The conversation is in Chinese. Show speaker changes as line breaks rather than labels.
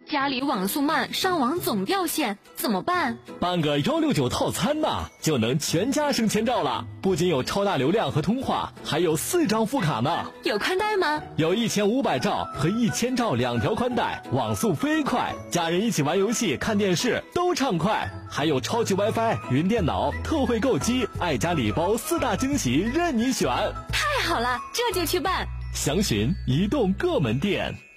家里网速慢，上网总掉线，怎么办？
办个169套餐呐，就能全家省钱照了。不仅有超大流量和通话，还有4张副卡呢。
有宽带吗？
有1500兆和1000兆2条宽带，网速飞快，家人一起玩游戏、看电视都畅快。还有超级 WiFi、云电脑、特惠购机、爱家礼包4大惊喜任你选。
太好了，这就去办。
详询移动各门店。